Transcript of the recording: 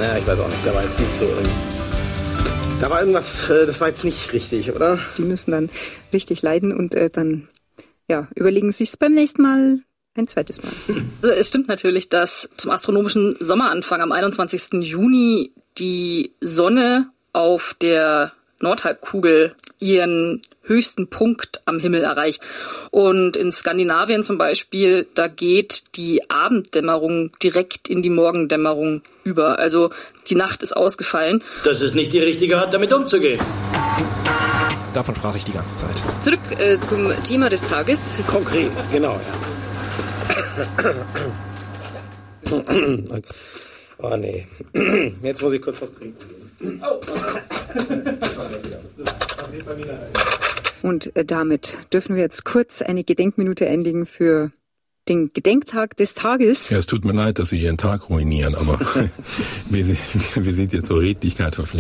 Ja, ich weiß auch nicht, da war jetzt nicht so... Da war irgendwas, das war jetzt nicht richtig, oder? Die müssen dann richtig leiden und dann überlegen sich es beim nächsten Mal ein zweites Mal. Also es stimmt natürlich, dass zum astronomischen Sommeranfang am 21. Juni die Sonne auf der Nordhalbkugel ihren höchsten Punkt am Himmel erreicht. Und in Skandinavien zum Beispiel, da geht die Abenddämmerung direkt in die Morgendämmerung über. Also die Nacht ist ausgefallen. Dass es nicht die richtige Art, damit umzugehen. Davon sprach ich die ganze Zeit. Zurück zum Thema des Tages. Konkret, genau. Oh nee, jetzt muss ich kurz was trinken. Und damit dürfen wir jetzt kurz eine Gedenkminute einlegen für den Gedenktag des Tages. Ja, es tut mir leid, dass wir hier einen Tag ruinieren, aber wir sind jetzt zur Redlichkeit verpflichtet.